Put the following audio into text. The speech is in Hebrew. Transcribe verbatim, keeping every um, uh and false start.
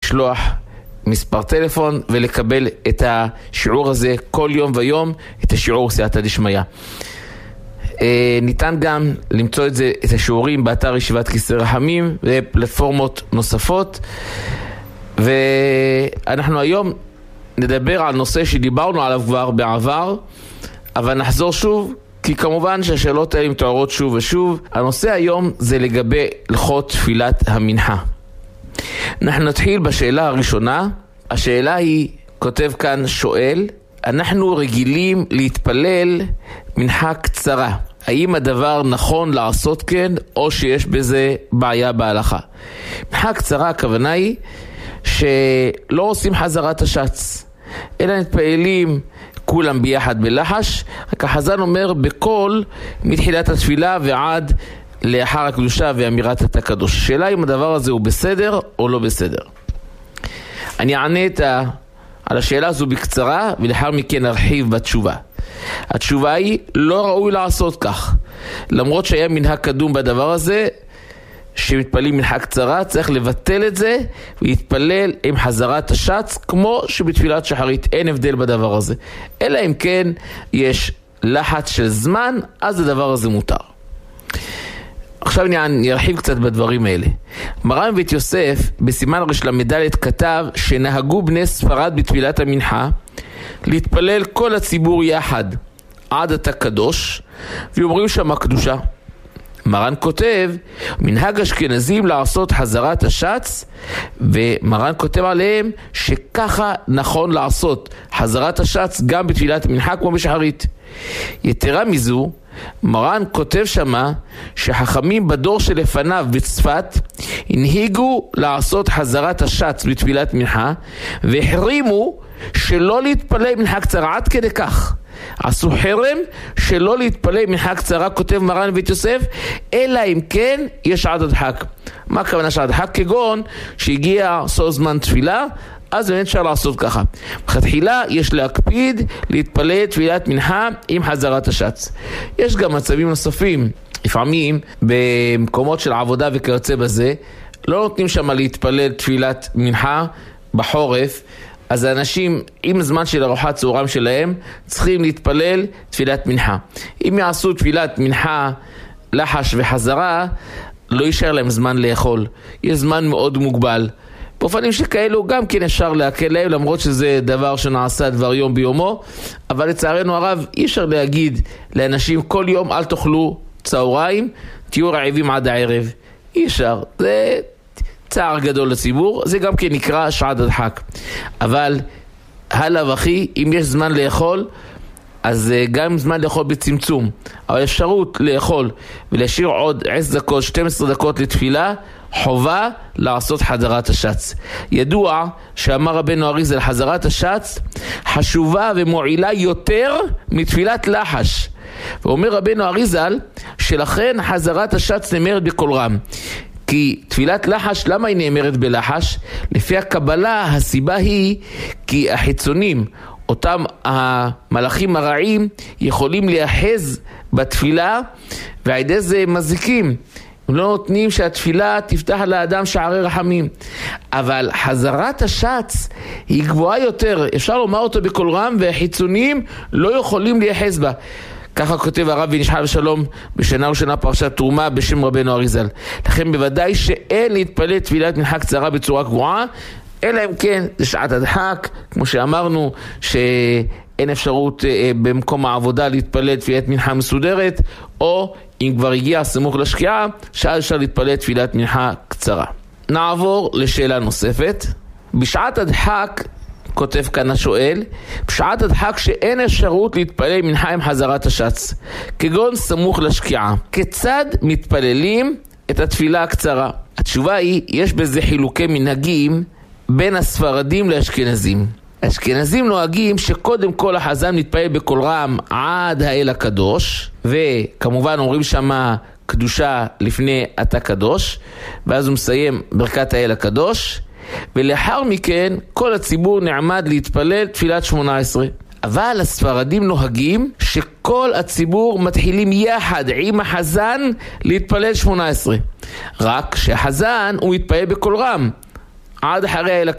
לשלוח מספר טלפון ולקבל את השיעור הזה כל יום ויום, את השיעור סייעתא דשמיא. ניתן גם למצוא את זה, את השיעורים באתר ישיבת כיסא רחמים ופלטפורמות נוספות. ואנחנו היום נדבר על נושא שדיברנו עליו כבר בעבר, אבל נחזור שוב, כי כמובן שהשאלות האלה מתוארות שוב ושוב. הנושא היום זה לגבי הלכות תפילת המנחה. אנחנו נתחיל בשאלה הראשונה. השאלה היא, כותב כאן שואל, אנחנו רגילים להתפלל מנחה קצרה. האם הדבר נכון לעשות כן, או שיש בזה בעיה בהלכה? מנחה קצרה, הכוונה היא שלא עושים חזרת השץ, אלא מתפעלים כולם ביחד בלחש, רק החזן אומר בכל מתחילת התפילה ועד לאחר הקדושה ואמירת את הקדוש. השאלה אם הדבר הזה הוא בסדר או לא בסדר. אני אענה את ה... על השאלה הזו בקצרה, ולאחר מכן נרחיב בתשובה. התשובה היא, לא ראוי לעשות כך. למרות שהיה מנהג קדום בדבר הזה, שמתפלים מנחה קצרה, צריך לבטל את זה, ולהתפלל עם חזרת השץ, כמו שבתפילת שחרית אין הבדל בדבר הזה. אלא אם כן יש לחץ של זמן, אז הדבר הזה מותר. עכשיו אני ארחיב קצת בדברים האלה. מרן בית יוסף בסימן רש למדלת כתב שנהגו בני ספרד בתפילת המנחה להתפלל כל הציבור יחד עד עתה קדוש, ואומרים שם הקדושה. מרן כותב מנהג אשכנזים לעשות חזרת השץ, ומרן כותב עליהם שככה נכון לעשות חזרת השץ גם בתפילת המנחה כמו בשחרית. יתרה מזו, מרן כותב שמה שחכמים בדור שלפניו בצפת הנהיגו לעשות חזרת השץ בתפילת מנחה, והחרימו שלא להתפלל מנחה קצרה. עד כדי כך עשו חרם שלא להתפלל מנחה קצרה, כותב מרן בית יוסף, אלא אם כן יש עד הדחק. מה הכוונה שעד הדחק? כגון שהגיע סוף זמן תפילה, אז באמת אפשר לעשות ככה. בתחילה יש להקפיד להתפלל תפילת מנחה עם חזרת השץ. יש גם מצבים נוספים, לפעמים במקומות של עבודה וכיוצא בזה, לא נותנים שם להתפלל תפילת מנחה בחורף, אז האנשים עם זמן של ארוחת צהריים שלהם צריכים להתפלל תפילת מנחה. אם יעשו תפילת מנחה לחש וחזרה, לא יישאר להם זמן לאכול. יש זמן מאוד מוגבל. באופנים שכאלו גם כן אפשר להקל להם, למרות שזה דבר שנעשה דבר יום ביומו, אבל לצערנו הרב אי אפשר להגיד לאנשים כל יום אל תאכלו צהריים, תהיו רעבים עד הערב. אי אפשר, זה צער גדול לציבור, זה גם כן נקרא שעת הדחק. אבל הלאה וכי, אם יש זמן לאכול, אז גם זמן לאכול בצמצום, אבל אפשרות לאכול ולהשאיר עוד עשר דקות, שתים עשרה דקות לתפילה, חובה לעשות חזרת השץ. ידוע שאמר רבנו אריזל, חזרת השץ חשובה ומועילה יותר מתפילת לחש. ואומר רבנו אריזל שלכן חזרת השץ נאמרת בקול רם. כי תפילת לחש, למה היא נאמרת בלחש? לפי הקבלה הסיבה היא כי החיצונים, אותם המלאכים הרעים, יכולים להיאחז בתפילה, ועל ידי זה מזיקים. הם לא נותנים שהתפילה תפתח לאדם שערי רחמים. אבל חזרת השץ היא גבוהה יותר, אפשר לומר אותו בקול רם, והחיצונים לא יכולים להיאחז בה. ככה כותב הרב ונשחל ושלום בשנה ראשונה פרשת תרומה בשם רבנו אריזל. לכן בוודאי שאין להתפלל תפילת מנחה קצרה בצורה גבוהה, אלא אם כן זה שעת הדחק, כמו שאמרנו שאין אפשרות אה, במקום העבודה להתפלל תפילת מנחה מסודרת, או אם כבר הגיע סמוך לשקיעה, שאז אפשר להתפלל תפילת מנחה קצרה. נעבור לשאלה נוספת. בשעת הדחק, כותב כאן השואל, בשעת הדחק שאין אפשרות להתפלל מנחה עם חזרת השץ, כגון סמוך לשקיעה, כיצד מתפללים את התפילה הקצרה? התשובה היא, יש בזה חילוקי מנהגים בין הספרדים לאשכנזים. האשכנזים נוהגים שקודם כל החזן מתפלל בקול רם עד האל הקדוש, וכמובן אומרים שמה קדושה לפני עתה קדוש, ואז הוא מסיים ברכת האל הקדוש, ולאחר מכן כל הציבור נעמד להתפלל תפילת שמונה עשרה. אבל הספרדים נוהגים שכל הציבור מתחילים יחד עם החזן להתפלל שמונה עשרה. רק שהחזן הוא מתפלל בקול רם עד אחרי האל הקדוש.